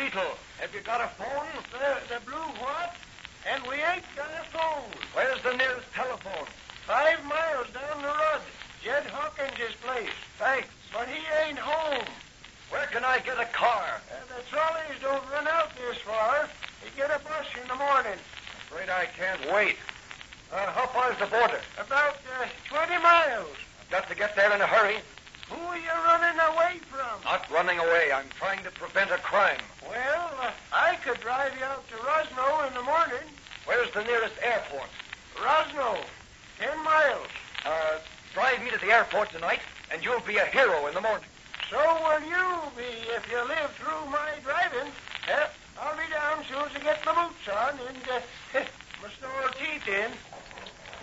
Beetle, have you got a phone? The blue what? And we ain't got a phone. Where's the nearest telephone? 5 miles down the road. Jed Hawkins' place. Thanks. But he ain't home. Where can I get a car? The trolleys don't run out this far. You get a bus in the morning. Afraid I can't wait. How far is the border? About 20 miles. I've got to get there in a hurry. Who are you running away from? Not running away. I'm trying to prevent a crime. Well, I could drive you out to Rosno in the morning. Where's the nearest airport? Rosno, 10 miles. Drive me to the airport tonight, and you'll be a hero in the morning. So will you be if you live through my driving. I'll be down soon as I get my boots on and my store teeth in.